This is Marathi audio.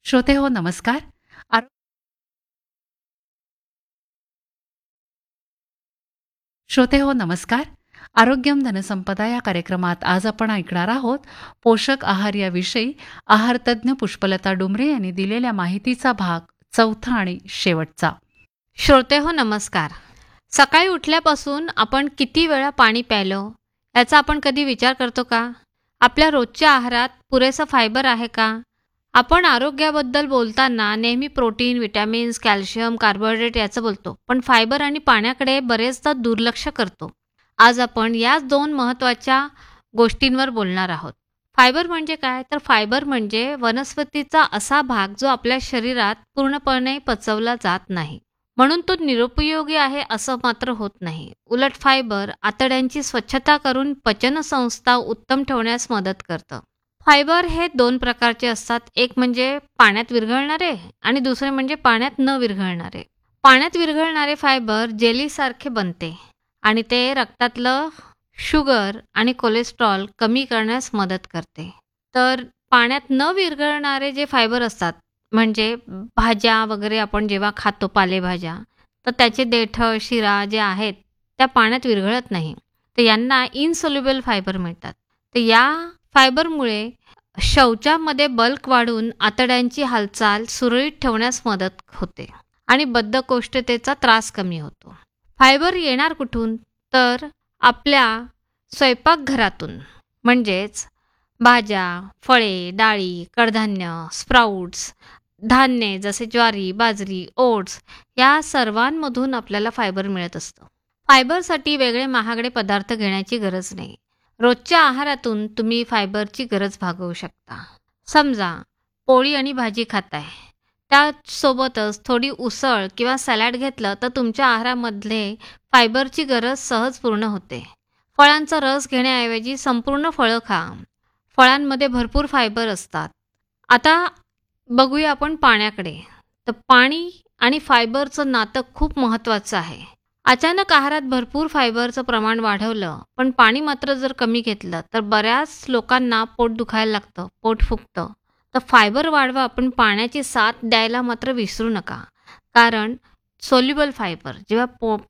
श्रोते हो नमस्कार. आरो श्रोते हो नमस्कार. आरोग्यम धनसंपदा या कार्यक्रमात आज आपण ऐकणार आहोत पोषक आहार याविषयी आहारतज्ञ पुष्पलता डुमरे यांनी दिलेल्या माहितीचा भाग चौथा आणि शेवटचा. श्रोते हो नमस्कार. सकाळी उठल्यापासून आपण किती वेळा पाणी प्यायलो याचा आपण कधी विचार करतो का? आपल्या रोजच्या आहारात पुरेसं फायबर आहे का? आपण आरोग्याबद्दल बोलताना नेहमी प्रोटीन, विटॅमिन्स, कॅल्शियम, कार्बोहायड्रेट याचं बोलतो, पण फायबर आणि पाण्याकडे बरेचदा दुर्लक्ष करतो. आज आपण याच दोन महत्त्वाच्या गोष्टींवर बोलणार आहोत. फायबर म्हणजे काय? तर फायबर म्हणजे वनस्पतीचा असा भाग जो आपल्या शरीरात पूर्णपणे पचवला जात नाही. म्हणून तो निरुपयोगी आहे असं मात्र होत नाही. उलट फायबर आतड्यांची स्वच्छता करून पचनसंस्था उत्तम ठेवण्यास मदत करतं. फायबर हे दोन प्रकारचे असतात. एक म्हणजे पाण्यात विरघळणारे आणि दुसरे म्हणजे पाण्यात न विरघळणारे. पाण्यात विरघळणारे फायबर जेलीसारखे बनते आणि ते रक्तातलं शुगर आणि कोलेस्ट्रॉल कमी करण्यास मदत करते. तर पाण्यात न विरघळणारे जे फायबर असतात म्हणजे भाज्या वगैरे आपण जेव्हा खातो पालेभाज्या, तर त्याचे देठं, शिरा जे आहेत त्या पाण्यात विरघळत नाही. तर यांना इनसोल्युबल फायबर म्हणतात. तर या फायबरमुळे शौचामध्ये बल्क वाढून आतड्यांची हालचाल सुरळीत ठेवण्यास मदत होते आणि बद्धकोष्ठतेचा त्रास कमी होतो. फायबर येणार कुठून? तर आपल्या स्वयंपाकघरातून, म्हणजेच भाज्या, फळे, डाळी, कडधान्य, स्प्राउट्स, धान्ये जसे ज्वारी, बाजरी, ओट्स या सर्वांमधून आपल्याला फायबर मिळत असतं. फायबरसाठी वेगळे महागडे पदार्थ घेण्याची गरज नाही. रोजच्या आहारातून तुम्ही फायबरची गरज भागवू शकता. समजा पोळी आणि भाजी खाताय, त्यासोबतच थोडी उसळ किंवा सॅलड घेतलं तर तुमच्या आहारामधले फायबरची गरज सहज पूर्ण होते. फळांचा रस घेण्याऐवजी संपूर्ण फळं खा. फळांमध्ये भरपूर फायबर असतात. आता बघूया आपण पाण्याकडे. तर पाणी आणि फायबरचं नातं खूप महत्त्वाचं आहे. अचानक आहारात भरपूर फायबरचं प्रमाण वाढवलं, पण पाणी मात्र जर कमी घेतलं, तर बऱ्याच लोकांना पोट दुखायला लागतं, पोट फुगतं. तर फायबर वाढवा, पण पाण्याची साथ द्यायला मात्र विसरू नका. कारण सोल्युबल फायबर जेव्हा